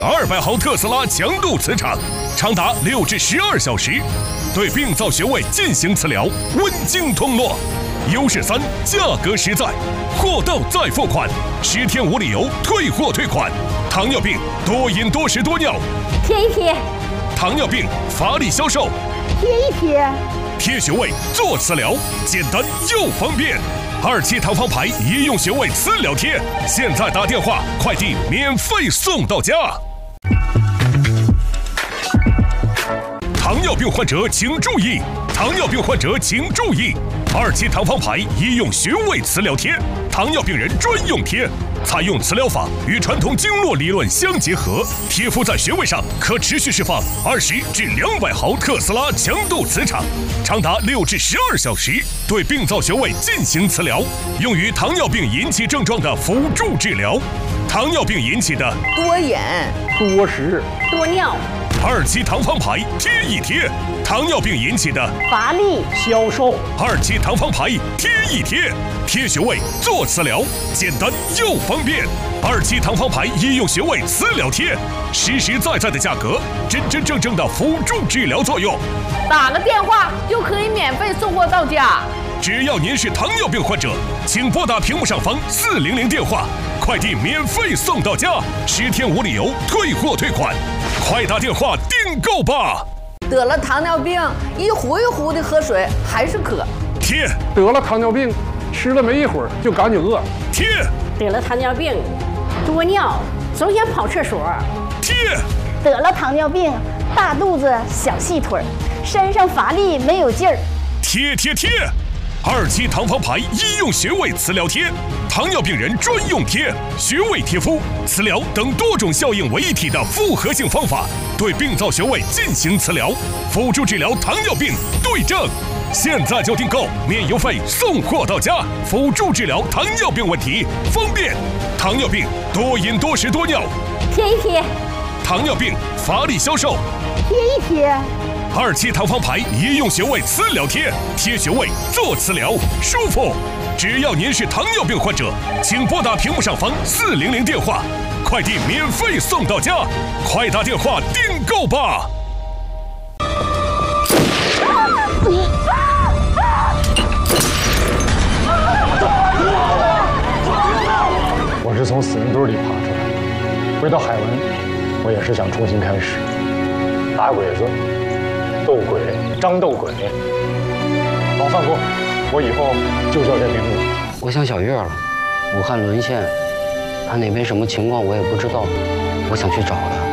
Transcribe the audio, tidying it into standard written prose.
200毫特斯拉强度磁场，长达6至12小时，对病灶穴位进行磁疗，温经通络。优势3，价格实在，货到再付款，10天无理由退货退款。糖尿病多饮多食多尿， 贴一贴。 糖尿病乏力消瘦， 贴一贴。 贴穴位做磁疗，简单又方便。27堂方牌医用穴位磁疗贴，现在打电话，快递免费送到家。糖尿病患者请注意！糖尿病患者请注意！27堂方牌医用穴位磁疗贴，糖尿病人专用贴，采用磁疗法与传统经络理论相结合，贴敷在穴位上可持续释放20至200毫特斯拉强度磁场，长达6至12小时，对病灶穴位进行磁疗，用于糖尿病引起症状的辅助治疗。糖尿病引起的多饮、 多食、 多尿。 27堂方牌贴一贴，糖尿病引起的乏力、 消瘦。 27堂方牌贴一贴，贴穴位做磁疗，简单又方便。27堂方牌医用穴位磁疗贴，实实在在的价格，真真正正的辅助治疗作用。 打个电话就可以免费送货到家。 只要您是糖尿病患者，请拨打屏幕上方400电话，快递免费送到家，10天无理由退货退款，快打电话订购吧！ 得了糖尿病，一壶一壶的喝水还是渴。 贴。 得了糖尿病，吃了没一会儿就感觉饿。 贴。 得了糖尿病，多尿，总想跑厕所。 贴。 得了糖尿病，大肚子小细腿，身上乏力没有劲儿。 贴贴贴！27堂方牌医用穴位磁疗贴，糖尿病人专用贴，穴位贴敷、磁疗等多种效应为一体的复合性方法，对病灶穴位进行磁疗，辅助治疗糖尿病对症。现在就订购，免邮费送货到家，辅助治疗糖尿病问题，方便。糖尿病多饮多食多尿， 贴一贴。 糖尿病乏力消瘦， 贴一贴。 27堂方牌医用穴位磁疗贴，贴穴位做磁疗，舒服。只要您是糖尿病患者，请拨打屏幕上方400电话，快递免费送到家，快打电话订购吧！ 我是从死人堆里爬出来，回到海湾，我也是想重新开始，打鬼子。斗鬼，张斗鬼，老范过，我以后就叫这名字。 我想小月了，武汉沦陷，他那边什么情况我也不知道，我想去找他。